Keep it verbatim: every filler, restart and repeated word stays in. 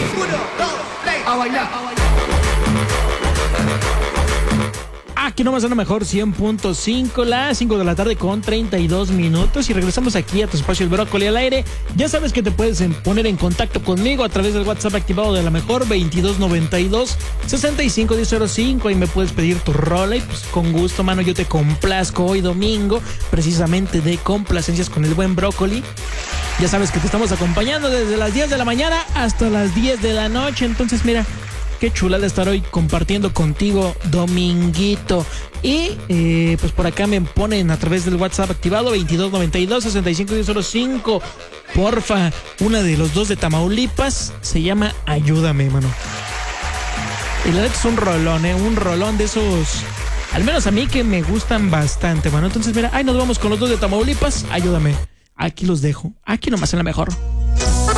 A bailar, a bailar. Aquí nomás a lo mejor cien punto cinco, las cinco de la tarde con treinta y dos minutos y regresamos aquí a tu espacio El Brócoli al aire. Ya sabes que te puedes poner en contacto conmigo a través del WhatsApp activado de la mejor veintidós noventa y dos sesenta y cinco diez cero cinco y me puedes pedir tu rola y pues con gusto, mano, yo te complazco hoy domingo, precisamente de complacencias con el buen Brócoli. Ya sabes que te estamos acompañando desde las diez de la mañana hasta las diez de la noche, entonces mira, qué chula de estar hoy compartiendo contigo dominguito. Y eh, pues por acá me ponen a través del WhatsApp activado veintidós noventa y dos sesenta y cinco diez cero cinco. Porfa, una de los dos de Tamaulipas se llama Ayúdame, mano. Y la neta es un rolón, ¿eh? Un rolón de esos, al menos a mí, que me gustan bastante, mano. Entonces mira, ahí nos vamos con los dos de Tamaulipas. Ayúdame. Aquí los dejo. Aquí nomás en la mejor.